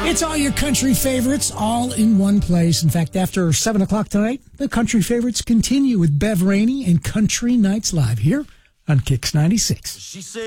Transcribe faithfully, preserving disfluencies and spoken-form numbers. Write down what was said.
It's all your country favorites all in one place. In fact, after seven o'clock tonight, the country favorites continue with Bev Rainey and Country Nights Live here on Kix ninety-six. She said